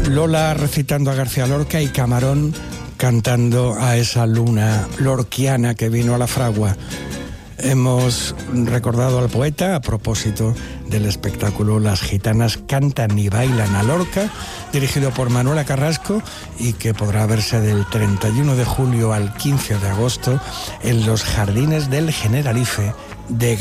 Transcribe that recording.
Lola recitando a García Lorca y Camarón cantando a esa luna lorquiana que vino a la fragua. Hemos recordado al poeta a propósito del espectáculo Las gitanas cantan y bailan a Lorca, dirigido por Manuela Carrasco y que podrá verse del 31 de julio al 15 de agosto en los Jardines del Generalife de